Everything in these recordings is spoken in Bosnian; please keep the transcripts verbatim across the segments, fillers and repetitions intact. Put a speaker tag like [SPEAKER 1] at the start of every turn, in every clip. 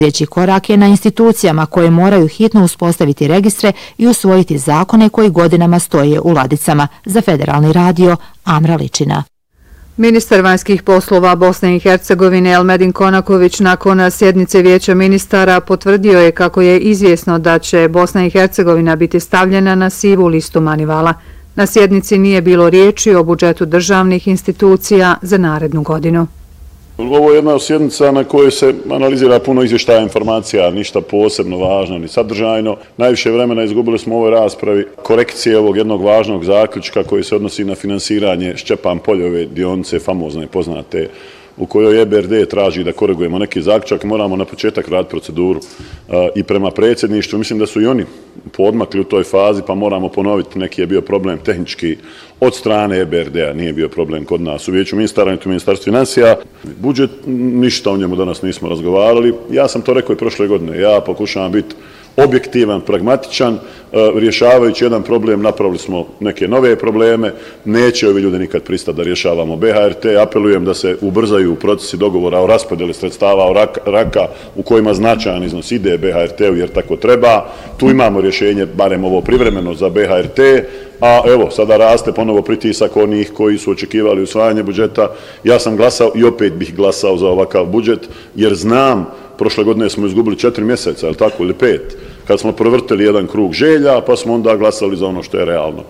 [SPEAKER 1] Sljedeći korak je na institucijama koje moraju hitno uspostaviti registre i usvojiti zakone koji godinama stoje u ladicama. Za Federalni radio, Amra Ličina.
[SPEAKER 2] Ministar vanjskih poslova Bosne i Hercegovine Elmedin Konaković nakon sjednice Vijeća ministara potvrdio je kako je izvjesno da će Bosna i Hercegovina biti stavljena na sivu listu Manivala. Na sjednici nije bilo riječi o budžetu državnih institucija za narednu godinu.
[SPEAKER 3] Ovo je jedna od sjednica na kojoj se analizira puno izvještaja informacija, ništa posebno važno ni sadržajno. Najviše vremena izgubili smo u ovoj raspravi korekcije ovog jednog važnog zaključka koji se odnosi na finansiranje Šćepan Poljove dionice famozne poznate u kojoj E B R D traži da korigujemo neki zaključak. Moramo na početak raditi proceduru i prema predsjedništvu. Mislim da su i oni podmakli u toj fazi, pa moramo ponoviti. Neki je bio problem tehnički od strane E B R D-a, nije bio problem kod nas u Vijeću ministara, niti u Ministarstvu financija. Budžet, ništa o njemu danas nismo razgovarali. Ja sam to rekao i prošle godine. Ja pokušavam biti objektivan, pragmatičan, rješavajući jedan problem, napravili smo neke nove probleme, neće ovi ljudi nikad pristati da rješavamo B H R T, apelujem da se ubrzaju procesi dogovora o raspodjeli sredstava o raka u kojima značajan iznos ide B H R T-u jer tako treba, tu imamo rješenje, barem ovo privremeno za B H R T, a evo, sada raste ponovo pritisak onih koji su očekivali usvajanje budžeta. Ja sam glasao i opet bih glasao za ovakav budžet, jer znam, prošle godine smo izgubili četiri mjeseca, ili tako, ili pet, kad smo provrtili jedan krug želja, pa smo onda glasali za ono što je realno.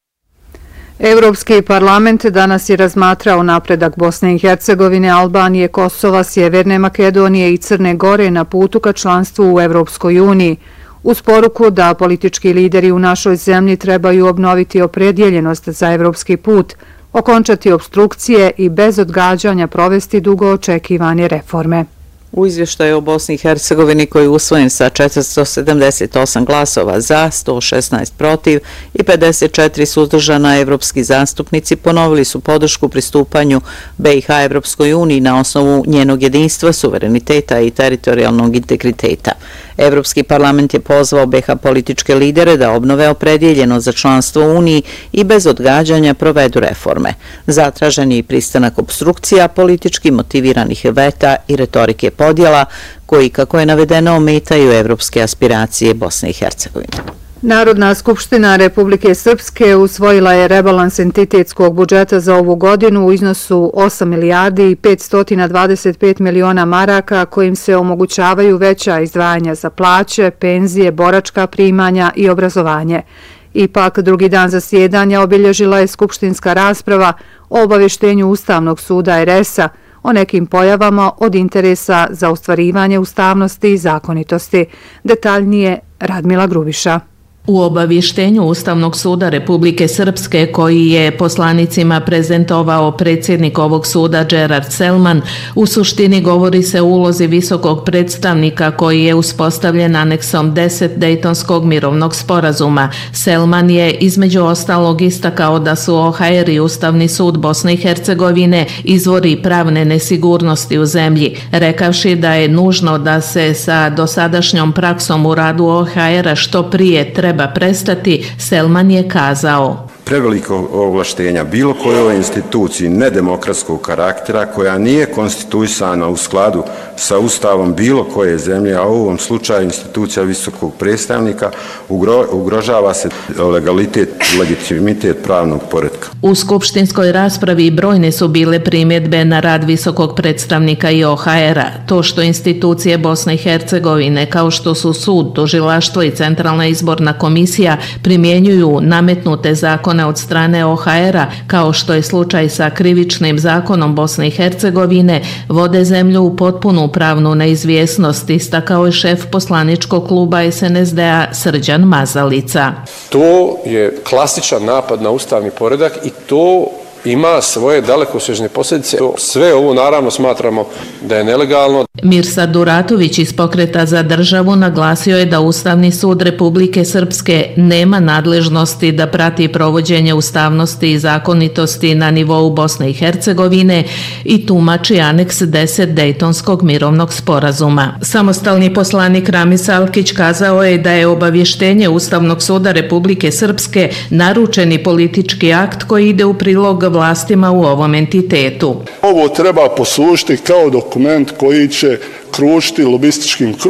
[SPEAKER 2] Europski parlament danas je razmatrao napredak Bosne i Hercegovine, Albanije, Kosova, Sjeverne Makedonije i Crne Gore na putu ka članstvu u Evropskoj uniji. Uz poruku da politički lideri u našoj zemlji trebaju obnoviti opredjeljenost za evropski put, okončati obstrukcije i bez odgađanja provesti dugo očekivane reforme.
[SPEAKER 4] U izvještaju o Bosni i Hercegovini koji je usvojen sa četiristo sedamdeset osam glasova za, sto šesnaest protiv i pedeset četiri suzdržana, evropski zastupnici ponovili su podršku pristupanju B i H Evropskoj uniji na osnovu njenog jedinstva, suvereniteta i teritorijalnog integriteta. Evropski parlament je pozvao B H političke lidere da obnove opredjeljeno za članstvo u Uniji i bez odgađanja provedu reforme. Zatražen je i pristanak obstrukcija, politički motiviranih veta i retorike podjela koji, kako je navedeno, ometaju evropske aspiracije Bosne i Hercegovine.
[SPEAKER 2] Narodna skupština Republike Srpske usvojila je rebalans entitetskog budžeta za ovu godinu u iznosu osam milijardi i petsto dvadeset pet miliona maraka kojim se omogućavaju veća izdvajanja za plaće, penzije, boračka primanja i obrazovanje. Ipak, drugi dan zasjedanja obilježila je skupštinska rasprava o obavještenju Ustavnog suda R S-a o nekim pojavama od interesa za ostvarivanje ustavnosti i zakonitosti. Detaljnije Radmila Grubiša.
[SPEAKER 5] U obavještenju Ustavnog suda Republike Srpske koji je poslanicima prezentovao predsjednik ovog suda Gerard Selman, u suštini govori se o ulozi visokog predstavnika koji je uspostavljen aneksom deset Dejtonskog mirovnog sporazuma. Selman je između ostalog istakao da su O H R i Ustavni sud Bosne i Hercegovine izvori pravne nesigurnosti u zemlji, rekavši da je nužno da se sa dosadašnjom praksom u radu O H R-a što prije treba treba prestati, Selman je kazao.
[SPEAKER 6] Preveliko ovlaštenja bilo kojoj instituciji nedemokratskog karaktera koja nije konstituisana u skladu sa ustavom bilo koje zemlje, a u ovom slučaju institucija visokog predstavnika, ugro, ugrožava se legalitet, legitimitet pravnog poretka.
[SPEAKER 5] U skupštinskoj raspravi brojne su bile primjedbe na rad visokog predstavnika i O H R-a. To što institucije Bosne i Hercegovine, kao što su sud, tužilaštvo i Centralna izborna komisija, primjenjuju nametnute zakone od strane O H R-a, kao što je slučaj sa krivičnim zakonom Bosne i Hercegovine, vode zemlju u potpunu pravnu neizvjesnost, istakao je šef poslaničkog kluba S N S D-a Srđan Mazalica.
[SPEAKER 7] To je klasičan napad na ustavni poredak i to ima svoje dalekosežne posljedice. Sve ovo naravno smatramo da je nelegalno.
[SPEAKER 5] Mirsad Duratović iz Pokreta za državu naglasio je da Ustavni sud Republike Srpske nema nadležnosti da prati provođenje ustavnosti i zakonitosti na nivou Bosne i Hercegovine i tumači aneks deset Dejtonskog mirovnog sporazuma. Samostalni poslanik Ramis Alkić kazao je da je obavještenje Ustavnog suda Republike Srpske naručeni politički akt koji ide u prilog vlastima u ovom entitetu.
[SPEAKER 8] Ovo treba poslužiti kao dokument koji će kružiti lobističkim krugom.